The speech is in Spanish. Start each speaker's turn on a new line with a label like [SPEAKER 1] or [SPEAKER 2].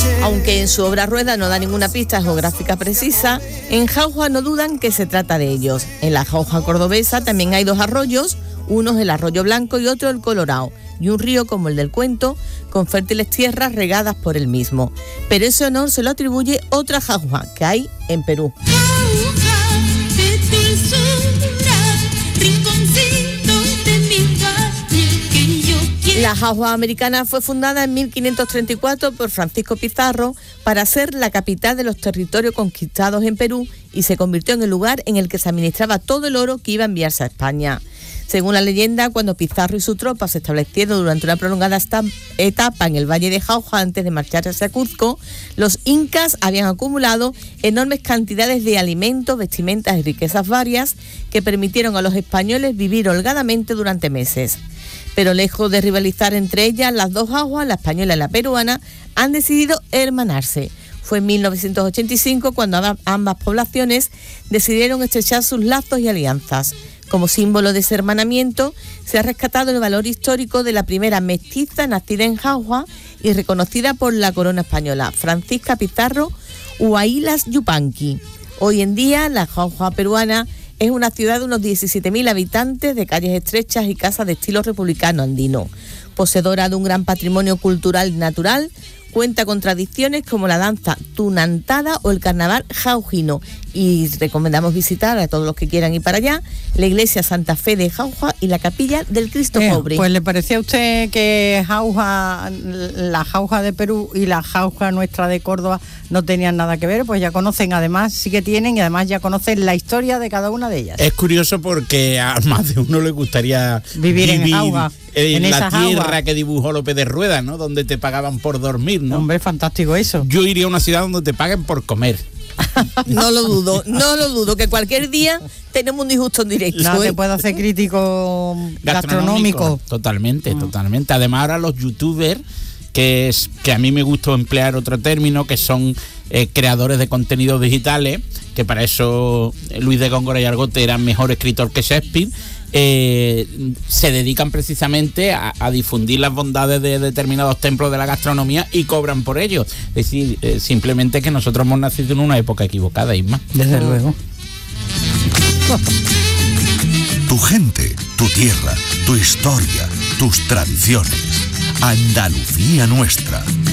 [SPEAKER 1] Aunque en su obra Rueda no da ninguna pista geográfica precisa, en Jauja no dudan que se trata de ellos. En la Jauja cordobesa también hay 2 arroyos, uno es el Arroyo Blanco y otro el Colorado, y un río como el del Cuento, con fértiles tierras regadas por el mismo. Pero ese honor se lo atribuye otra Jauja que hay en Perú. La Jauja americana fue fundada en 1534 por Francisco Pizarro para ser la capital de los territorios conquistados en Perú y se convirtió en el lugar en el que se administraba todo el oro que iba a enviarse a España. Según la leyenda, cuando Pizarro y su tropa se establecieron durante una prolongada etapa en el Valle de Jauja antes de marcharse hacia Cuzco, los incas habían acumulado enormes cantidades de alimentos, vestimentas y riquezas varias que permitieron a los españoles vivir holgadamente durante meses. Pero lejos de rivalizar entre ellas, las 2 Jaujas, la española y la peruana, han decidido hermanarse. Fue en 1985 cuando ambas poblaciones decidieron estrechar sus lazos y alianzas. Como símbolo de ese hermanamiento, se ha rescatado el valor histórico de la primera mestiza nacida en Jauja y reconocida por la corona española, Francisca Pizarro Huaylas Yupanqui. Hoy en día, la Jauja peruana es una ciudad de unos 17.000 habitantes, de calles estrechas y casas de estilo republicano andino. Poseedora de un gran patrimonio cultural y natural, cuenta con tradiciones como la danza tunantada o el carnaval jaujino. Y recomendamos visitar a todos los que quieran ir para allá la iglesia Santa Fe de Jauja y la capilla del Cristo Pobre.
[SPEAKER 2] Pues ¿le parecía a usted que Jauja, la Jauja de Perú y la Jauja nuestra de Córdoba no tenían nada que ver? Pues ya conocen, además sí que tienen, y además ya conocen la historia de cada una de ellas.
[SPEAKER 3] Es curioso porque a más de uno le gustaría
[SPEAKER 2] vivir en Jauja,
[SPEAKER 3] en la tierra que dibujó López de Rueda, ¿no? Donde te pagaban por dormir, ¿no?
[SPEAKER 2] Hombre, fantástico eso.
[SPEAKER 3] Yo iría a una ciudad donde te paguen por comer.
[SPEAKER 1] No lo dudo, que cualquier día tenemos un disgusto en directo.
[SPEAKER 2] No, te puedo hacer crítico gastronómico.
[SPEAKER 3] Totalmente. Además ahora los youtubers, que a mí me gusta emplear otro término, que son creadores de contenidos digitales, que para eso Luis de Góngora y Argote eran mejor escritor que Shakespeare, se dedican precisamente a difundir las bondades de determinados templos de la gastronomía y cobran por ello. Es decir, simplemente que nosotros hemos nacido en una época equivocada, Isma.
[SPEAKER 2] Desde luego.
[SPEAKER 4] Tu gente, tu tierra, tu historia, tus tradiciones. Andalucía nuestra.